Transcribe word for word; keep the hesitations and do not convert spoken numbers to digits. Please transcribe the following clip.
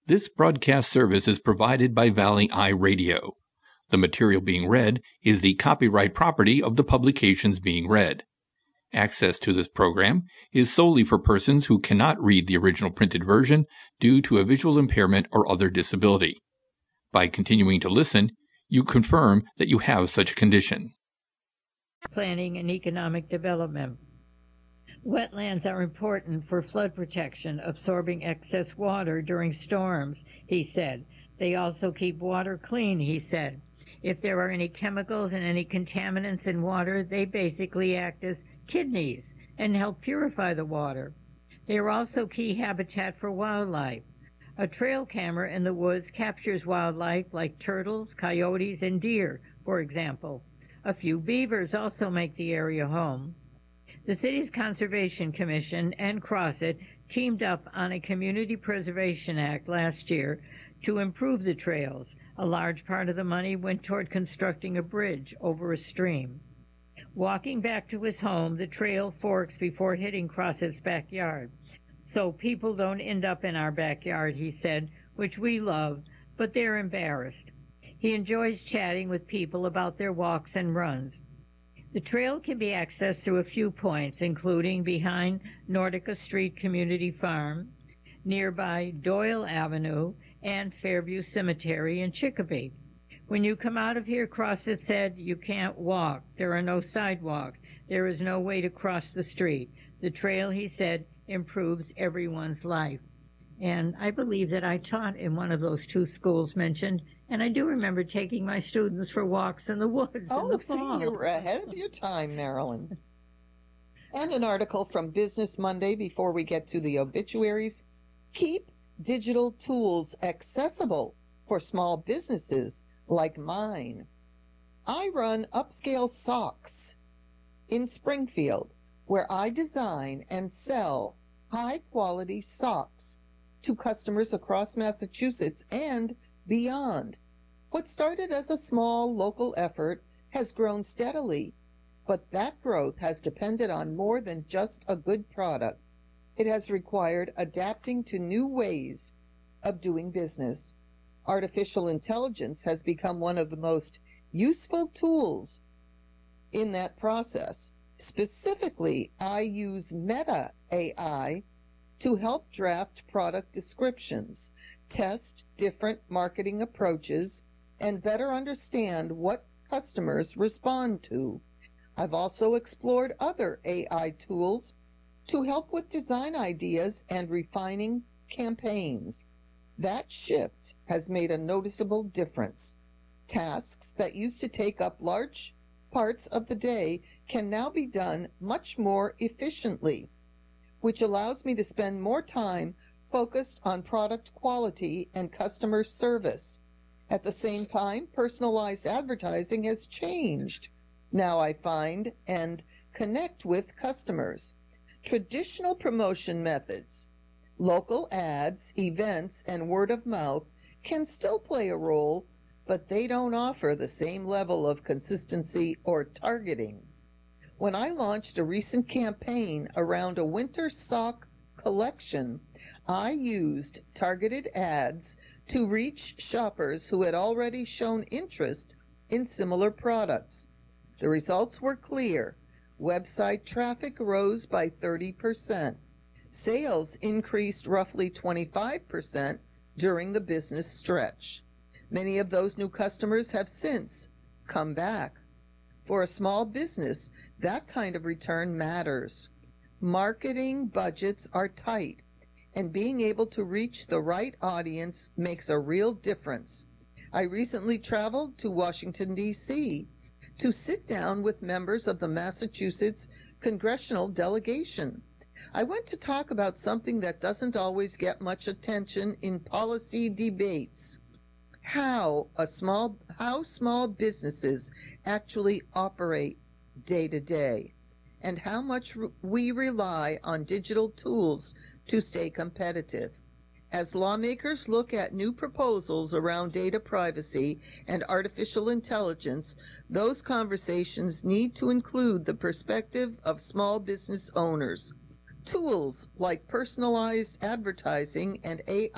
This broadcast service is provided by Valley Eye Radio. The material being read is the copyright property of the publications being read. Access to this program is solely for persons who cannot read the original printed version due to a visual impairment or other disability. By continuing to listen, you confirm that you have such a condition. Planning and economic development. Wetlands are important for flood protection, absorbing excess water during storms, he said. They also keep water clean, he said. If there are any chemicals and any contaminants in water, they basically act as kidneys and help purify the water. They are also key habitat for wildlife. A trail camera in the woods captures wildlife like turtles, coyotes, and deer, for example. A few beavers also make the area home. The city's Conservation Commission and CrossIT teamed up on a Community Preservation Act last year to improve the trails. A large part of the money went toward constructing a bridge over a stream. Walking back to his home, the trail forks before hitting CrossIT's backyard. So people don't end up in our backyard, he said, which we love, but they're embarrassed. He enjoys chatting with people about their walks and runs. The trail can be accessed through a few points, including behind Nordica Street Community Farm, nearby Doyle Avenue, and Fairview Cemetery in Chicopee. When you come out of here, CrossIT said, you can't walk. There are no sidewalks. There is no way to cross the street. The trail, he said, improves everyone's life. And I believe that I taught in one of those two schools mentioned, and I do remember taking my students for walks in the woods oh, in the see, fall. You were ahead of your time, Marilyn. And an article from Business Monday before we get to the obituaries. Keep digital tools accessible for small businesses like mine. I run Upscale Socks in Springfield, where I design and sell high-quality socks to customers across Massachusetts and beyond. What started as a small local effort has grown steadily, but that growth has depended on more than just a good product. It has required adapting to new ways of doing business. Artificial intelligence has become one of the most useful tools in that process. Specifically, I use Meta A I to help draft product descriptions, test different marketing approaches, and better understand what customers respond to. I've also explored other A I tools to help with design ideas and refining campaigns. That shift has made a noticeable difference. Tasks that used to take up large parts of the day can now be done much more efficiently, which allows me to spend more time focused on product quality and customer service. At the same time, personalized advertising has changed. Now I find and connect with customers. Traditional promotion methods, local ads, events, and word of mouth can still play a role, but they don't offer the same level of consistency or targeting. When I launched a recent campaign around a winter sock collection, I used targeted ads to reach shoppers who had already shown interest in similar products. The results were clear. Website traffic rose by thirty percent. Sales increased roughly twenty-five percent during the business stretch. Many of those new customers have since come back. For a small business, that kind of return matters. Marketing budgets are tight, and being able to reach the right audience makes a real difference. I recently traveled to Washington, D C to sit down with members of the Massachusetts congressional delegation. I went to talk about something that doesn't always get much attention in policy debates. How a small how small businesses actually operate day to day, and how much we rely on digital tools to stay competitive. As lawmakers look at new proposals around data privacy and artificial intelligence, those conversations need to include the perspective of small business owners. Tools like personalized advertising and A